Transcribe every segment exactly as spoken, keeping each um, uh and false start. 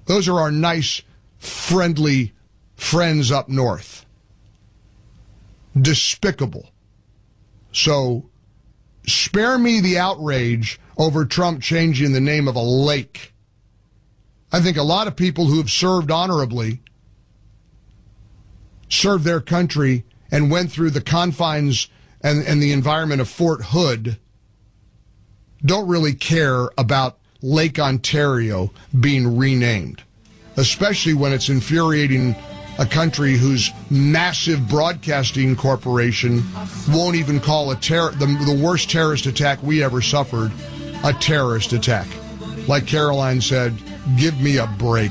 Those are our nice, friendly friends up north. Despicable. So spare me the outrage over Trump changing the name of a lake. I think a lot of people who have served honorably, served their country, and went through the confines and, and the environment of Fort Hood don't really care about Lake Ontario being renamed, especially when it's infuriating a country whose massive broadcasting corporation won't even call a ter- the, the worst terrorist attack we ever suffered a terrorist attack. Like Caroline said, give me a break.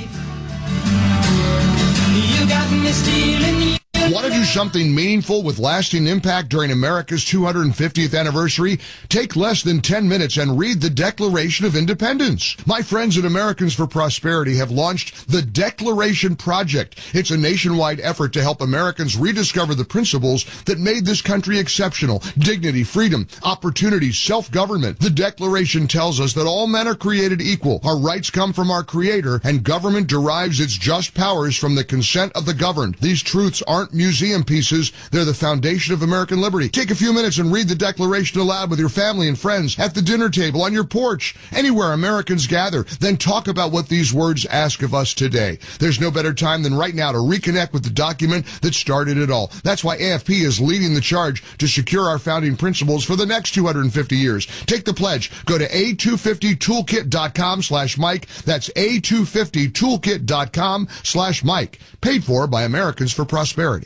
You got me stealing. Want to do something meaningful with lasting impact during America's two hundred fiftieth anniversary? Take less than ten minutes and read the Declaration of Independence. My friends at Americans for Prosperity have launched the Declaration Project. It's a nationwide effort to help Americans rediscover the principles that made this country exceptional: dignity, freedom, opportunity, self-government. The Declaration tells us that all men are created equal. Our rights come from our Creator, and government derives its just powers from the consent of the governed. These truths aren't museum pieces. They're the foundation of American liberty. Take a few minutes and read the Declaration aloud with your family and friends, at the dinner table, on your porch, anywhere Americans gather. Then talk about what these words ask of us today. There's no better time than right now to reconnect with the document that started it all. That's why A F P is leading the charge to secure our founding principles for the next two hundred fifty years. Take the pledge. Go to A two fifty toolkit dot com slash Mike. That's A two fifty toolkit dot com slash Mike. Paid for by Americans for Prosperity.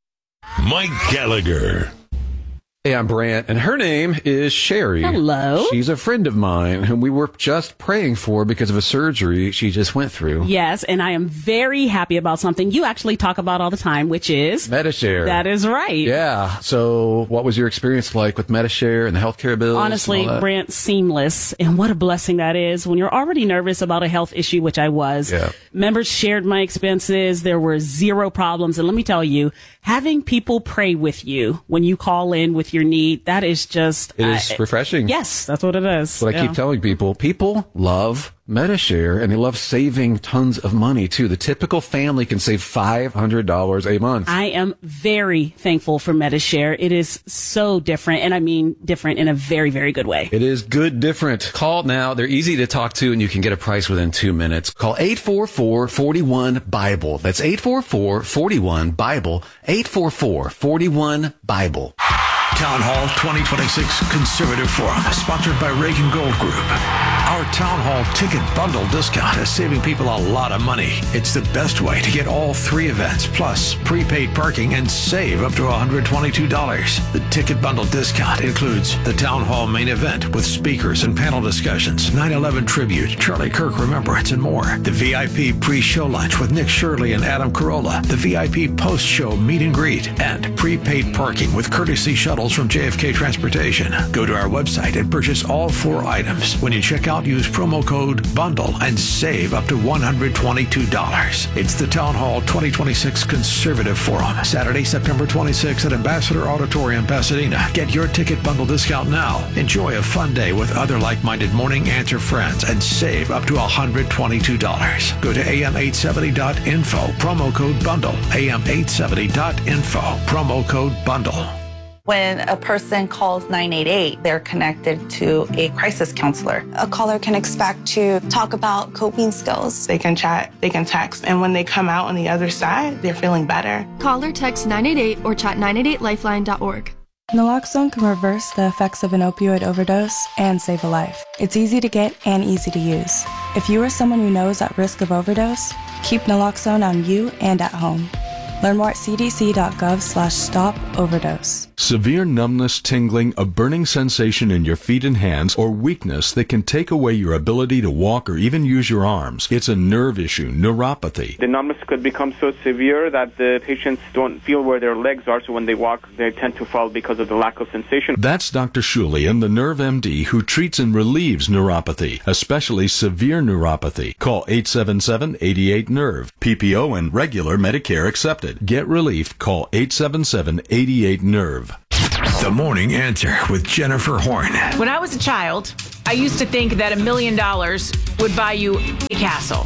Mike Gallagher. Hey, I'm Brant, and her name is Sherry. Hello. She's a friend of mine whom we were just praying for because of a surgery she just went through. Yes, and I am very happy about something you actually talk about all the time, which is Medi-Share. That is right. Yeah. So what was your experience like with Medi-Share and the healthcare bills? Honestly, Brant, seamless. And what a blessing that is when you're already nervous about a health issue, which I was. Yeah. Members shared my expenses. There were zero problems. And let me tell you, having people pray with you when you call in with your need, that is just... It is uh, refreshing. Yes, that's what it is. But I yeah. keep telling people, people love Medi-Share, and they love saving tons of money, too. The typical family can save five hundred dollars a month. I am very thankful for Medi-Share. It is so different, and I mean different in a very, very good way. It is good different. Call now. They're easy to talk to, and you can get a price within two minutes. Call eight four four, four one, Bible. That's eight four four, four one, Bible. eight four four, four one, Bible. Town Hall twenty twenty-six Conservative Forum, sponsored by Reagan Gold Group. Our Town Hall ticket bundle discount is saving people a lot of money. It's the best way to get all three events, plus prepaid parking, and save up to one hundred twenty-two dollars. The ticket bundle discount includes the Town Hall main event with speakers and panel discussions, nine eleven tribute, Charlie Kirk Remembrance, and more. The V I P pre-show lunch with Nick Shirley and Adam Carolla. The V I P post-show meet and greet. And prepaid parking with courtesy shuttles from J F K Transportation. Go to our website and purchase all four items. When you check out, use promo code BUNDLE and save up to one hundred twenty-two dollars. It's the Town Hall twenty twenty-six Conservative Forum, Saturday, September twenty-sixth at Ambassador Auditorium, Pasadena. Get your ticket bundle discount now. Enjoy a fun day with other like-minded Morning Answer friends and save up to one hundred twenty-two dollars. Go to A M eight seventy dot info, promo code BUNDLE. A M eight seventy dot info, promo code BUNDLE. When a person calls nine eight eight, they're connected to a crisis counselor. A caller can expect to talk about coping skills. They can chat, they can text, and when they come out on the other side, they're feeling better. Call or text nine eight eight or chat nine eight eight lifeline dot org. Naloxone can reverse the effects of an opioid overdose and save a life. It's easy to get and easy to use. If you or someone you know is at risk of overdose, keep naloxone on you and at home. Learn more at c d c dot gov slash stop overdose. Severe numbness, tingling, a burning sensation in your feet and hands, or weakness that can take away your ability to walk or even use your arms. It's a nerve issue, neuropathy. The numbness could become so severe that the patients don't feel where their legs are, so when they walk, they tend to fall because of the lack of sensation. That's Doctor Shulian, the Nerve M D, who treats and relieves neuropathy, especially severe neuropathy. Call eight seven seven, eight eight, nerve. P P O and regular Medicare accepted. Get relief. Call eight seven seven, eight eight, nerve. The Morning Answer with Jennifer Horn. When I was a child, I used to think that a million dollars would buy you a castle.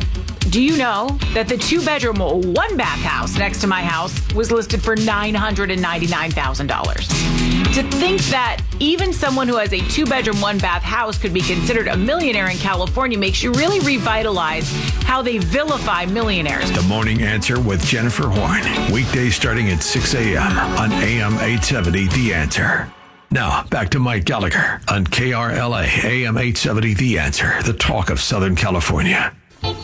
Do you know that the two-bedroom, one-bath house next to my house was listed for nine hundred ninety-nine thousand dollars? To think that even someone who has a two-bedroom, one-bath house could be considered a millionaire in California makes you really revitalize how they vilify millionaires. The Morning Answer with Jennifer Horn. Weekdays starting at six a.m. on A M eight seventy, The Answer. Now, back to Mike Gallagher on K R L A, A M eight seventy, The Answer, the talk of Southern California.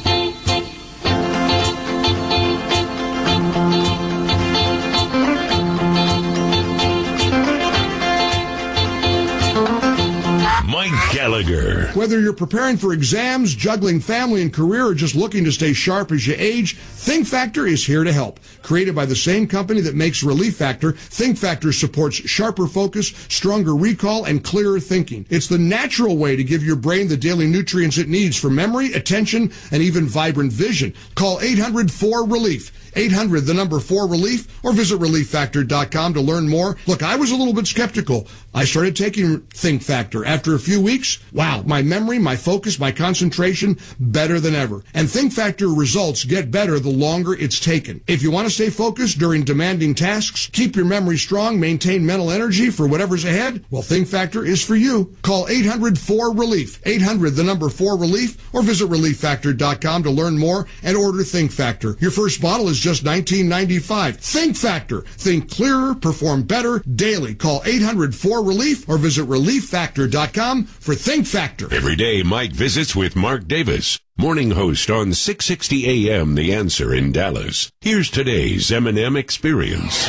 Mike Gallagher. Whether you're preparing for exams, juggling family and career, or just looking to stay sharp as you age, Think Factor is here to help. Created by the same company that makes Relief Factor, Think Factor supports sharper focus, stronger recall, and clearer thinking. It's the natural way to give your brain the daily nutrients it needs for memory, attention, and even vibrant vision. Call eight hundred four relief. eight hundred, the number four relief, or visit relief factor dot com to learn more. Look, I was a little bit skeptical. I started taking Think Factor. After a few weeks, wow, my memory, my focus, my concentration, better than ever. And Think Factor results get better the longer it's taken. If you want to stay focused during demanding tasks, keep your memory strong, maintain mental energy for whatever's ahead, well, Think Factor is for you. Call eight hundred four relief. eight hundred, the number four relief, or visit relief factor dot com to learn more and order Think Factor. Your first bottle is just nineteen ninety-five. Think Factor. Think clearer, perform better daily. Call eight hundred four relief or visit relief factor dot com for Think Factor. Every day, Mike visits with Mark Davis, morning host on six sixty A M The Answer in Dallas. Here's today's M and M Experience.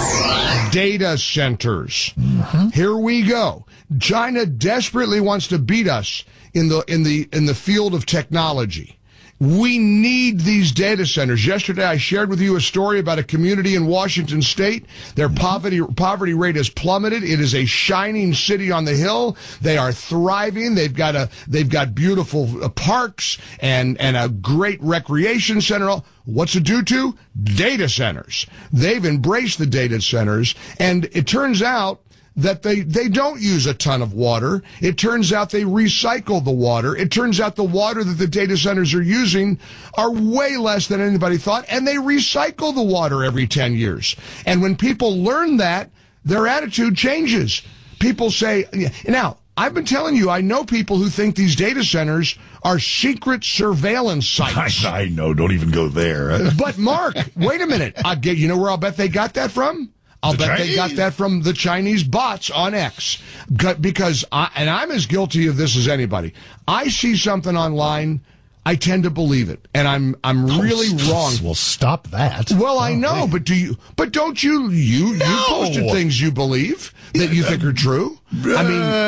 Data centers. Mm-hmm. Here we go. China desperately wants to beat us in the in the in the field of technology. We need these data centers. Yesterday, I shared with you a story about a community in Washington State. Their poverty poverty rate has plummeted. It is a shining city on the hill. They are thriving. They've got a they've got beautiful parks and and a great recreation center. What's it due to? Data centers. They've embraced the data centers, and it turns out that they, they don't use a ton of water. It turns out they recycle the water. It turns out the water that the data centers are using are way less than anybody thought, and they recycle the water every ten years. And when people learn that, their attitude changes. People say, now, I've been telling you, I know people who think these data centers are secret surveillance sites. I, I know, don't even go there. But Mark, wait a minute. I'll get, you know where I'll bet they got that from? I'll the bet Chinese? they got that from the Chinese bots on X. Because, I, and I'm as guilty of this as anybody. I see something online, I tend to believe it, and I'm I'm oh, really wrong. Well, stop that. Well, I oh, know, hey. but do you? But don't you? You no. you posted things you believe that you think are true. I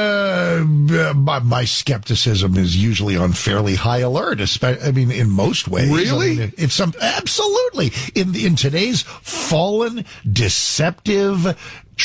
mean, uh, my, my skepticism is usually on fairly high alert. I mean, in most ways. Really? I mean, if some absolutely in in today's fallen, deceptive,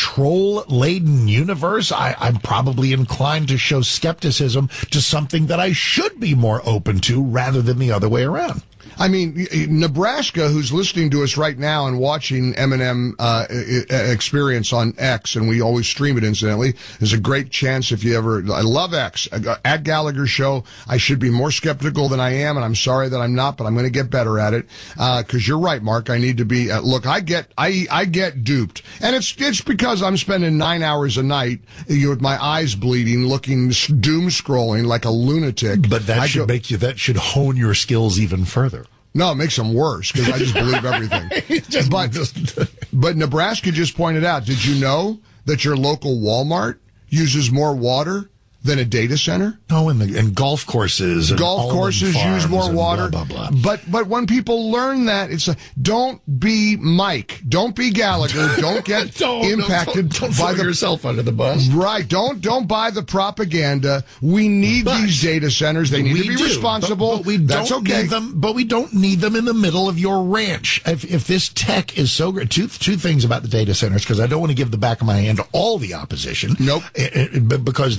troll-laden universe, I, I'm probably inclined to show skepticism to something that I should be more open to rather than the other way around. I mean, Nebraska, who's listening to us right now and watching M and M uh, Experience on X, and we always stream it, incidentally, is a great chance if you ever... I love X. At Gallagher Show, I should be more skeptical than I am, and I'm sorry that I'm not, but I'm going to get better at it. Because uh, you're right, Mark. I need to be... Uh, look, I get I I get duped. And it's it's because I'm spending nine hours a night you know, with my eyes bleeding, looking, doom scrolling like a lunatic. But that I should go, make you... That should hone your skills even further. No, it makes them worse because I just believe everything. just, but, but Nebraska just pointed out, did you know that your local Walmart uses more water than a data center? No, and the and golf courses, and golf courses use more water. Blah, blah, blah. But but when people learn that, it's like, don't be Mike, don't be Gallagher, don't get don't, impacted don't, don't by throw the yourself under the bus. Right? Don't don't buy the propaganda. We need but these data centers. They need to be do, responsible. But, but we That's don't okay. need them. But we don't need them in the middle of your ranch. If if this tech is so great, two two things about the data centers, because I don't want to give the back of my hand to all the opposition. Nope. It, it, because there are people who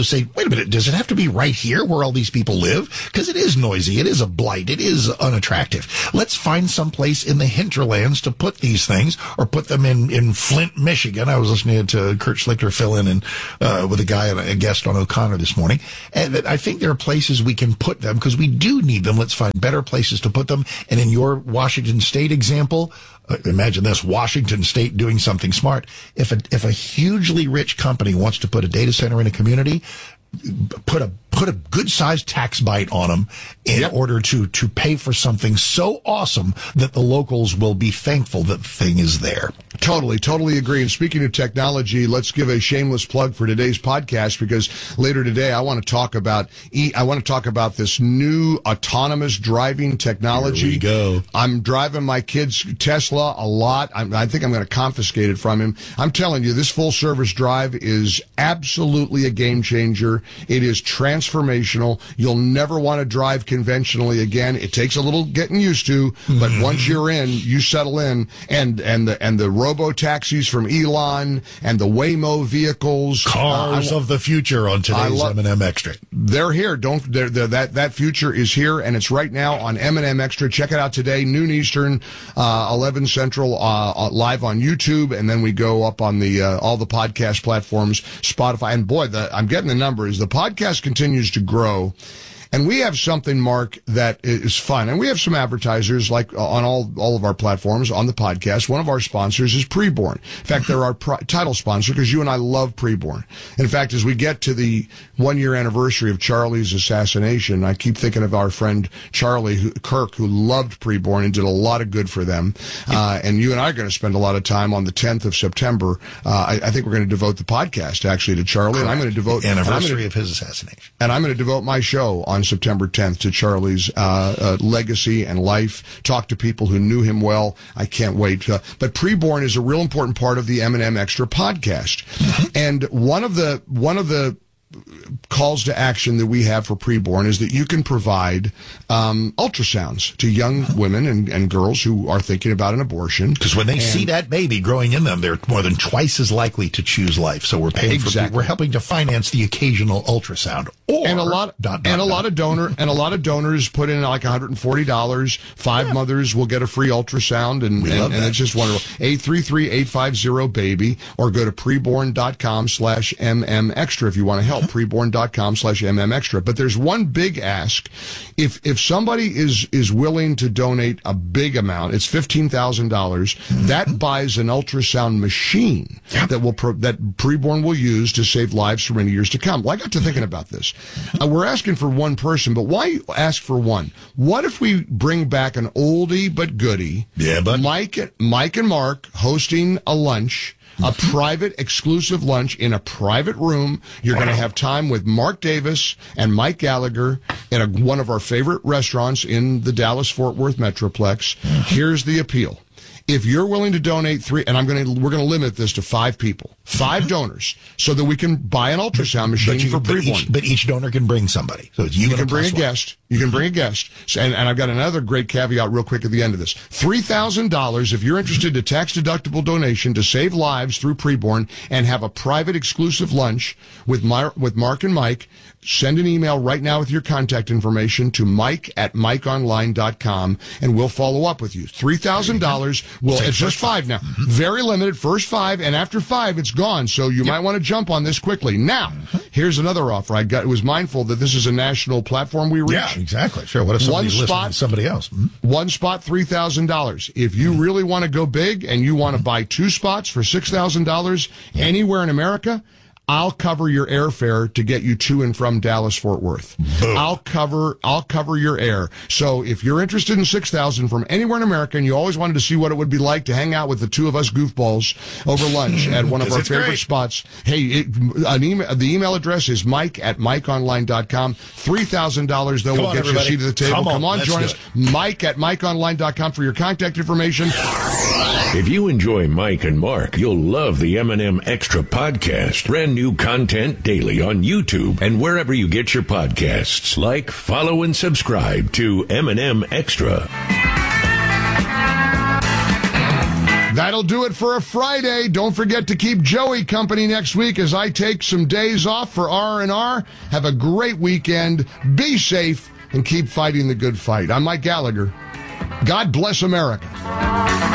who say, wait a minute, does it have to be right here where all these people live? Because it is noisy. It is a blight. It is unattractive. Let's find some place in the hinterlands to put these things, or put them in, in Flint, Michigan. I was listening to Kurt Schlichter fill in and, uh, with a guy, a guest on O'Connor this morning. And I think there are places we can put them because we do need them. Let's find better places to put them. And in your Washington State example, uh, imagine this, Washington State doing something smart. If a, if a hugely rich company wants to put a data center in a community, put a put a good sized tax bite on them in yep. order to to pay for something so awesome that the locals will be thankful that the thing is there. Totally, totally agree. And speaking of technology, let's give a shameless plug for today's podcast, because later today I want to talk about e- I want to talk about this new autonomous driving technology. Here we go. I'm driving my kid's Tesla a lot. I'm, I think I'm going to confiscate it from him. I'm telling you, this full service drive is absolutely a game changer. It is transformational. You'll never want to drive conventionally again. It takes a little getting used to, but mm. once you're in, you settle in. And and the and the robo taxis from Elon and the Waymo vehicles, cars uh, of the future on today's lo- M and M Extra. They're here. Don't they're, they're, that that future is here, and it's right now on M and M Extra. Check it out today, noon Eastern, uh, eleven Central, uh, live on YouTube, and then we go up on the uh, all the podcast platforms, Spotify. And boy, the, I'm getting the numbers. The podcast continues to grow. And we have something, Mark, that is fun. And we have some advertisers, like on all, all of our platforms, on the podcast. One of our sponsors is Preborn. In fact, they're our pri- title sponsor, because you and I love Preborn. In fact, as we get to the one-year anniversary of Charlie's assassination, I keep thinking of our friend Charlie who, Kirk, who loved Preborn and did a lot of good for them. Uh, and you and I are going to spend a lot of time on the tenth of September. Uh, I, I think we're going to devote the podcast, actually, to Charlie. Correct. And I'm going to devote... The anniversary gonna, of his assassination. And I'm going to devote my show on September tenth to Charlie's uh, uh, legacy and life. Talk to people who knew him well. I can't wait. Uh, but Preborn is a real important part of the M and M Extra podcast. And one of the one of the calls to action that we have for Preborn is that you can provide um, ultrasounds to young women and, and girls who are thinking about an abortion. Because when they and, see that baby growing in them, they're more than twice as likely to choose life. So we're paying exactly. for, we're helping to finance the occasional ultrasound. Or, and a lot, dot, dot, and a dot. lot of donor, and a lot of donors put in like one hundred forty dollars. Five yeah. mothers will get a free ultrasound, and, and, and it's just wonderful. eight three three, eight five zero, baby, or go to preborn.com slash mm extra if you want to help. preborn.com slash mm extra. But there's one big ask. If, if somebody is, is willing to donate a big amount, it's fifteen thousand dollars, mm-hmm. that buys an ultrasound machine yeah. that will, pro, that Preborn will use to save lives for many years to come. Well, I got to thinking about this. Uh, we're asking for one person, but why ask for one? What if we bring back an oldie but goodie? Yeah, but Mike, Mike and Mark hosting a lunch, a private exclusive lunch in a private room. You're wow. going to have time with Mark Davis and Mike Gallagher in a, one of our favorite restaurants in the Dallas-Fort Worth Metroplex. Here's the appeal. If you're willing to donate three, and I'm going to, we're going to limit this to five people, five donors, so that we can buy an ultrasound machine but you, for but Preborn. Each, but each donor can bring somebody. So it's you, you can bring a one. guest. You can bring a guest. So, and, and I've got another great caveat real quick at the end of this. three thousand dollars if you're interested in tax-deductible donation to save lives through Preborn and have a private exclusive lunch with, my, with Mark and Mike. Send an email right now with your contact information to Mike at Mike Online dot com, and we'll follow up with you. three thousand dollars. Well, it's just five now. Mm-hmm. Very limited, first five, and after five, it's gone. So you yep. might want to jump on this quickly. Now, mm-hmm. here's another offer. I got, was mindful that this is a national platform we reach. Yeah, exactly. Sure. What if somebody's one listening spot, to somebody else? Mm-hmm. One spot, three thousand dollars. If you mm-hmm. really want to go big and you want to buy two spots for six thousand dollars yeah. anywhere in America, I'll cover your airfare to get you to and from Dallas-Fort Worth. Boom. I'll cover, I'll cover your air. So if you're interested in six thousand from anywhere in America and you always wanted to see what it would be like to hang out with the two of us goofballs over lunch at one of our favorite great. spots, hey, it, an email, the email address is Mike at Mike Online dot com. three thousand dollars, though, will get everybody. you a seat at the table. Come on, Come on join us. It. Mike at Mike Online dot com for your contact information. If you enjoy Mike and Mark, you'll love the M and M Extra podcast. Brand new content daily on YouTube and wherever you get your podcasts. Like, follow, and subscribe to M and M Extra. That'll do it for a Friday. Don't forget to keep Joey company next week as I take some days off for R and R. Have a great weekend. Be safe and keep fighting the good fight. I'm Mike Gallagher. God bless America.